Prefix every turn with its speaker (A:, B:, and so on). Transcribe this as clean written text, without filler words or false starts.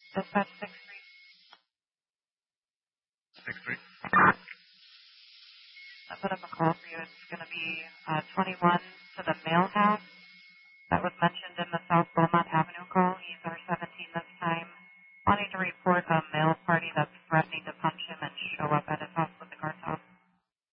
A: Dispatch 6-3.
B: 6-3.
A: I put up a call for you. It's going to be 21 to the mail house. That was mentioned in the South Beaumont Avenue call. He's our 17 this time. Wanting to report a